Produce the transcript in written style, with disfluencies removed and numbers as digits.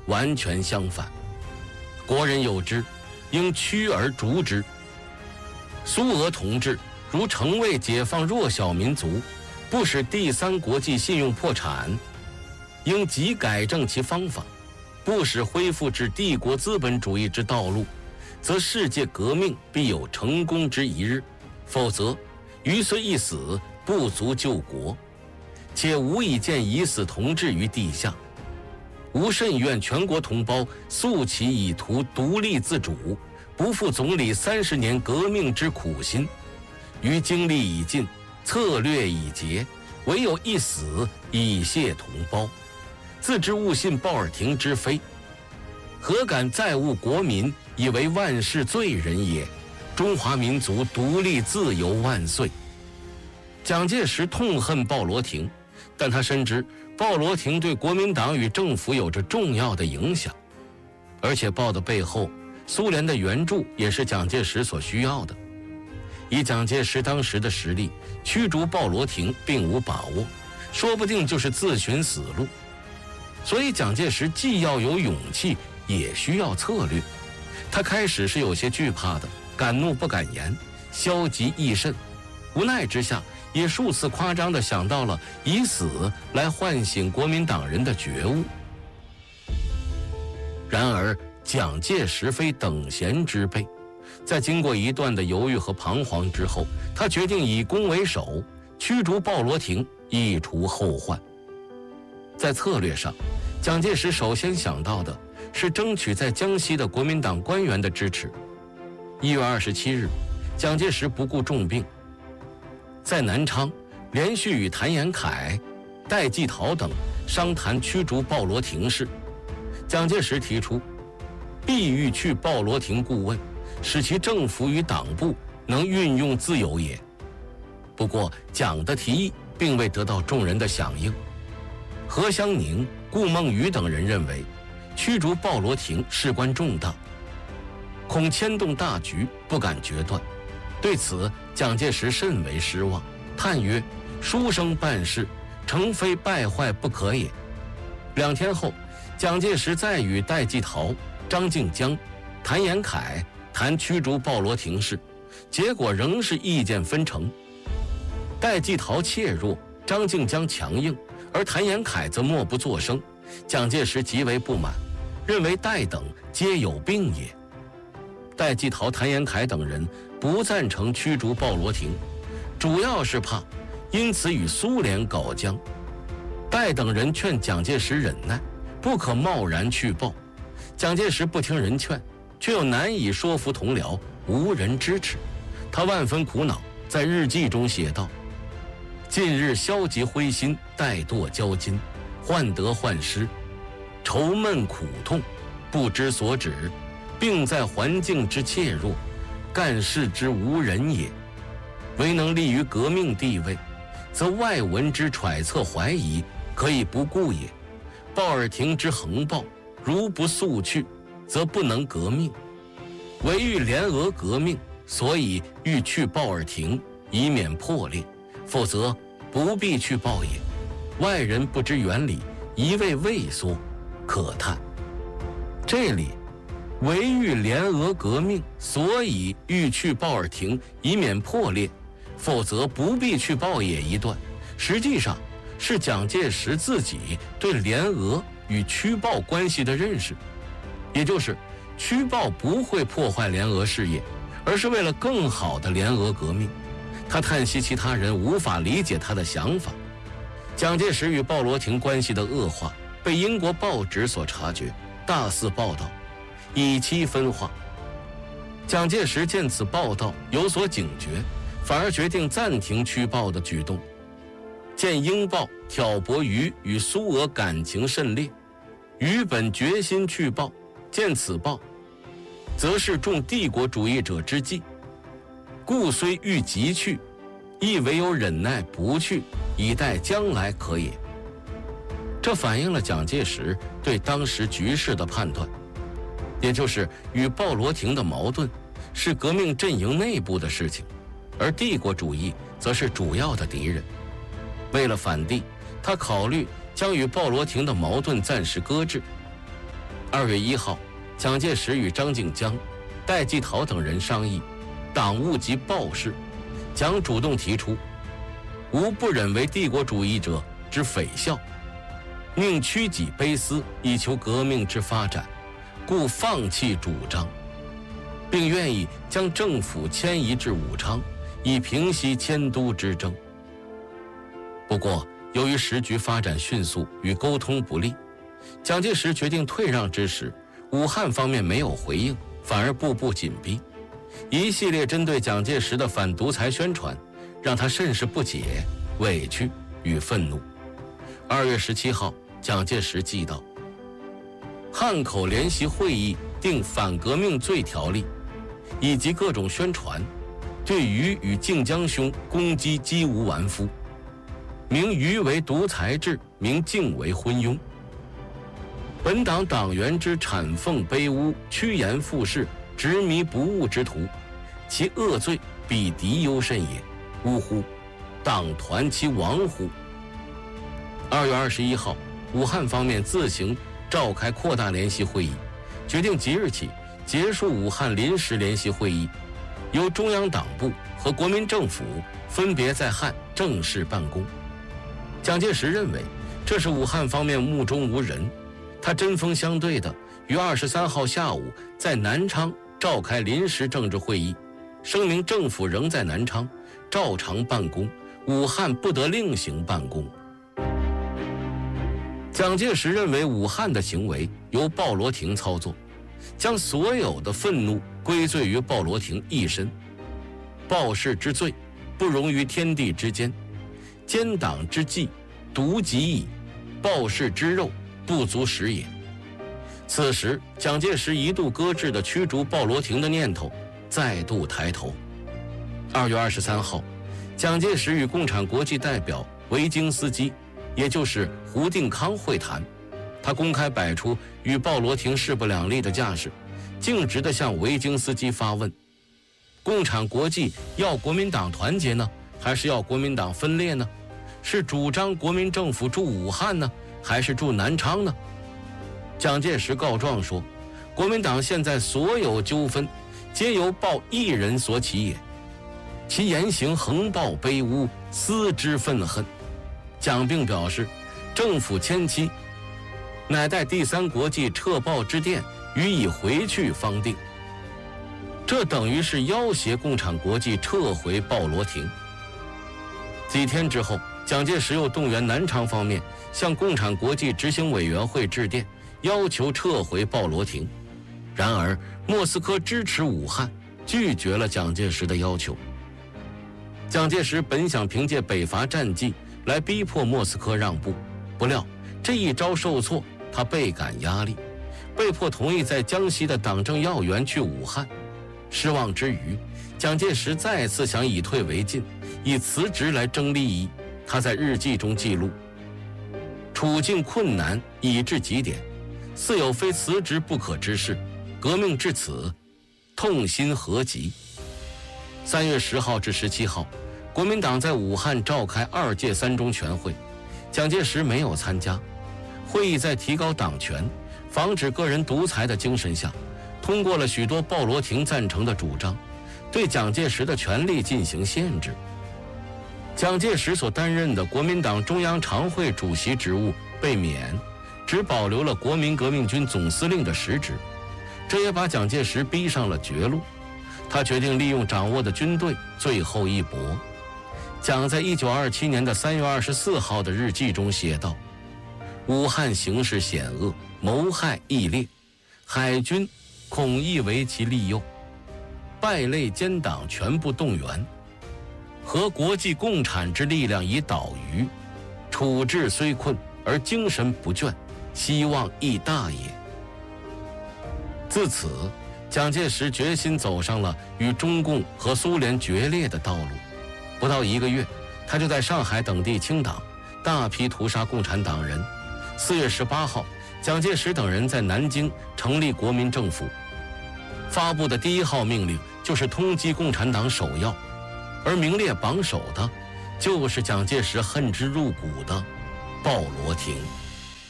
完全相反。国人有之，应驱而逐之。苏俄同志如诚为解放弱小民族，不使第三国际信用破产，应即改正其方法，不使恢复至帝国资本主义之道路，则世界革命必有成功之一日，否则余虽一死，不足救国，且无以见已死同志于地下。吾甚愿全国同胞速起以图独立自主，不负总理30年革命之苦心。余精力已尽，策略已竭，唯有一死以谢同胞。自知勿信鲍尔廷之非，何敢再误国民，以为万世罪人也。中华民族独立自由万岁。蒋介石痛恨鲍罗廷，但他深知鲍罗廷对国民党与政府有着重要的影响，而且鲍的背后，苏联的援助也是蒋介石所需要的。以蒋介石当时的实力，驱逐鲍罗廷并无把握，说不定就是自寻死路。所以蒋介石既要有勇气，也需要策略。他开始是有些惧怕的，敢怒不敢言，消极易甚。无奈之下，也数次夸张地想到了以死来唤醒国民党人的觉悟。然而蒋介石非等闲之辈，在经过一段的犹豫和彷徨之后，他决定以攻为守，驱逐鲍罗廷，以除后患。在策略上，蒋介石首先想到的是争取在江西的国民党官员的支持。1月27日，蒋介石不顾重病，在南昌连续与谭延闿、戴季陶等商谈驱逐鲍罗廷事。蒋介石提出必欲去鲍罗廷顾问，使其政府与党部能运用自由也。不过蒋的提议并未得到众人的响应。何香凝、顾孟余等人认为驱逐鲍罗廷事关重大，恐牵动大局，不敢决断。对此蒋介石甚为失望，叹曰：书生办事，诚非败坏不可也。2天后，蒋介石再与戴季陶、张静江、谭延闿谈驱逐鲍罗廷事，结果仍是意见分成。戴季陶怯弱，张静江强硬，而谭延闿则默不作声。蒋介石极为不满，认为戴等皆有病也。戴季陶、谭延闿等人不赞成驱逐鲍罗廷，主要是怕因此与苏联搞僵。戴等人劝蒋介石忍耐，不可贸然去鲍。蒋介石不听人劝，却又难以说服同僚，无人支持。他万分苦恼，在日记中写道：近日消极灰心，怠惰骄矜，患得患失，愁闷苦痛，不知所止，并在环境之怯弱，干事之无人也。唯能立于革命地位，则外闻之揣测怀疑，可以不顾也。鲍尔廷之横暴，如不速去，则不能革命。唯欲联俄革命，所以欲去鲍尔廷，以免破裂，否则不必去鲍也。外人不知原理，一味畏缩，可叹。这里唯欲联俄革命，所以欲去鲍尔廷，以免破裂，否则不必去鲍也一段，实际上是蒋介石自己对联俄与驱鲍关系的认识，也就是驱鲍不会破坏联俄事业，而是为了更好的联俄革命。他叹息其他人无法理解他的想法。蒋介石与鲍罗廷关系的恶化被英国报纸所察觉，大肆报道，以期分化。蒋介石见此报道有所警觉，反而决定暂停驱鲍的举动。见英报挑拨余与苏俄感情甚烈，余本决心去鲍，见此报，则是重帝国主义者之计，故虽欲急去，亦唯有忍耐不去，以待将来可也。这反映了蒋介石对当时局势的判断，也就是与鲍罗廷的矛盾是革命阵营内部的事情，而帝国主义则是主要的敌人。为了反帝，他考虑将与鲍罗廷的矛盾暂时搁置。 2月1号，蒋介石与张静江、戴季陶等人商议党务及报事，蒋主动提出吾不忍为帝国主义者之匪笑，宁屈己卑私以求革命之发展，故放弃主张，并愿意将政府迁移至武昌，以平息迁都之争。不过由于时局发展迅速与沟通不利，蒋介石决定退让之时，武汉方面没有回应，反而步步紧逼。一系列针对蒋介石的反独裁宣传，让他甚是不解、委屈与愤怒。2月17号，蒋介石记道：汉口联席会议定反革命罪条例，以及各种宣传，对于与靖江兄攻击几无完肤，名余为独裁制，名靖为昏庸。本党党员之谄奉卑污、趋炎附势、执迷不悟之徒，其恶罪比敌尤甚也。呜呼！党团其亡乎！2月21号，武汉方面自行召开扩大联席会议，决定即日起结束武汉临时联席会议，由中央党部和国民政府分别在汉正式办公。蒋介石认为这是武汉方面目中无人，他针锋相对的于23号下午在南昌召开临时政治会议，声明政府仍在南昌照常办公，武汉不得另行办公。蒋介石认为武汉的行为由鲍罗廷操作，将所有的愤怒归罪于鲍罗廷一身。鲍氏之罪，不容于天地之间；奸党之计，独极矣。鲍氏之肉，不足食也。此时，蒋介石一度搁置的驱逐鲍罗廷的念头再度抬头。2月23号，蒋介石与共产国际代表维京斯基，也就是胡定康会谈，他公开摆出与鲍罗廷势不两立的架势，径直地向维京斯基发问：共产国际要国民党团结呢，还是要国民党分裂呢？是主张国民政府驻武汉呢，还是驻南昌呢？蒋介石告状说，国民党现在所有纠纷皆由鲍一人所起也，其言行横暴卑污，思之愤恨。蒋并表示，政府迁期乃待第三国际撤鲍之电予以回去方定，这等于是要挟共产国际撤回鲍罗廷。几天之后，蒋介石又动员南昌方面向共产国际执行委员会致电，要求撤回鲍罗廷。然而莫斯科支持武汉，拒绝了蒋介石的要求。蒋介石本想凭借北伐战绩来逼迫莫斯科让步，不料这一招受挫，他倍感压力，被迫同意在江西的党政要员去武汉。失望之余，蒋介石再次想以退为进，以辞职来争利益。他在日记中记录：处境困难已至极点，似有非辞职不可之事，革命至此，痛心何极。3月10号至17号，国民党在武汉召开2届3中全会，蒋介石没有参加。会议在提高党权、防止个人独裁的精神下，通过了许多鲍罗廷赞成的主张，对蒋介石的权力进行限制。蒋介石所担任的国民党中央常会主席职务被免，只保留了国民革命军总司令的实职，这也把蒋介石逼上了绝路。他决定利用掌握的军队最后一搏。蒋在1927年的3月24号的日记中写道：武汉形势险恶，谋害异烈，海军恐亦为其利诱，败类奸党全部动员，和国际共产之力量已倒于，处置虽困而精神不倦，希望亦大也。自此，蒋介石决心走上了与中共和苏联决裂的道路。不到1个月，他就在上海等地清党，大批屠杀共产党人。4月18号，蒋介石等人在南京成立国民政府，发布的第1号命令就是通缉共产党首要，而名列榜首的就是蒋介石恨之入骨的鲍罗廷。